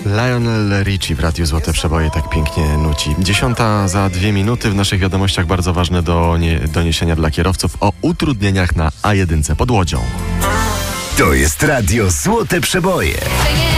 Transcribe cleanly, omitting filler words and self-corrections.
Lionel Richie w Radiu Złote Przeboje tak pięknie nuci. 10:00 za 2 minuty. W naszych wiadomościach bardzo ważne doniesienia dla kierowców o utrudnieniach na A1 pod Łodzią. To jest Radio Złote Przeboje.